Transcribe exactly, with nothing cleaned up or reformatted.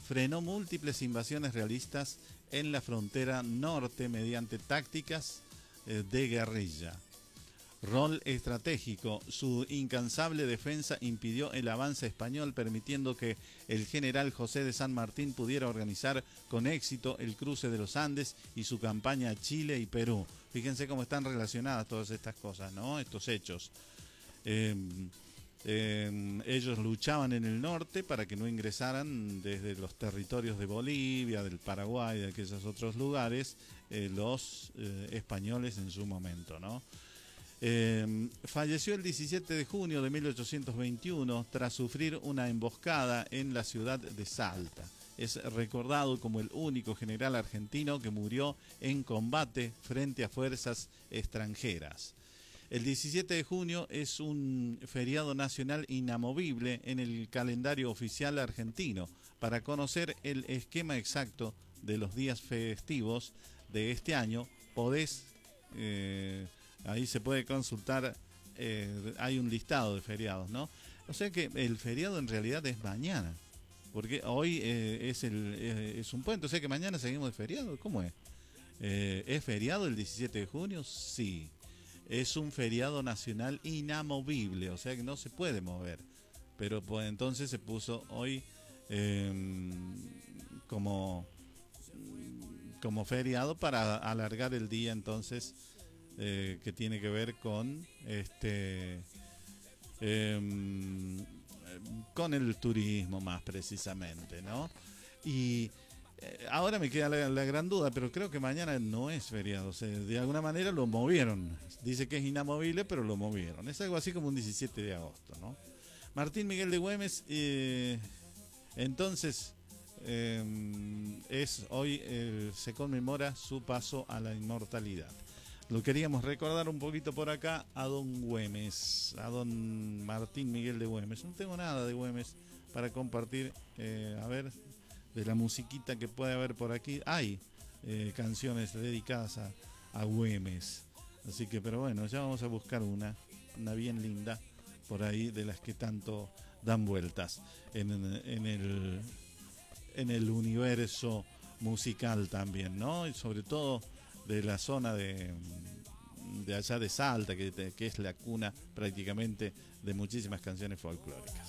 frenó múltiples invasiones realistas en la frontera norte mediante tácticas eh, de guerrilla. Rol estratégico. Su incansable defensa impidió el avance español, permitiendo que el general José de San Martín pudiera organizar con éxito el cruce de los Andes y su campaña a Chile y Perú. Fíjense cómo están relacionadas todas estas cosas, ¿no? Estos hechos. Eh, eh, ellos luchaban en el norte para que no ingresaran desde los territorios de Bolivia, del Paraguay, de aquellos otros lugares, eh, los eh, españoles en su momento, ¿no? Eh, falleció el diecisiete de junio de mil ochocientos veintiuno tras sufrir una emboscada en la ciudad de Salta. Es recordado como el único general argentino que murió en combate frente a fuerzas extranjeras. El diecisiete de junio es un feriado nacional inamovible en el calendario oficial argentino. Para conocer el esquema exacto de los días festivos de este año, podés... Eh, Ahí se puede consultar, eh, hay un listado de feriados, ¿no? O sea que el feriado en realidad es mañana, porque hoy eh, es, el, eh, es un puente, o sea que mañana seguimos de feriado, ¿cómo es? Eh, ¿Es feriado el diecisiete de junio? Sí. Es un feriado nacional inamovible, o sea que no se puede mover. Pero pues entonces se puso hoy eh, como, como feriado para alargar el día entonces... Eh, que tiene que ver con este eh, con el turismo más precisamente, ¿no? Y eh, ahora me queda la, la gran duda, pero creo que mañana no es feriado, o sea, de alguna manera lo movieron. Dice que es inamovible, pero lo movieron. Es algo así como un diecisiete de agosto, ¿no? Martín Miguel de Güemes, eh, entonces eh, es hoy eh, se conmemora su paso a la inmortalidad. Lo queríamos recordar un poquito por acá a don Güemes, a don Martín Miguel de Güemes. No tengo nada de Güemes para compartir, eh, a ver, de la musiquita que puede haber por aquí. Hay eh, canciones dedicadas a, a Güemes, así que, pero bueno, ya vamos a buscar una, una bien linda por ahí de las que tanto dan vueltas en, en, el, en el universo musical también, ¿no? Y sobre todo de la zona de, de allá de Salta, que, que es la cuna prácticamente de muchísimas canciones folclóricas.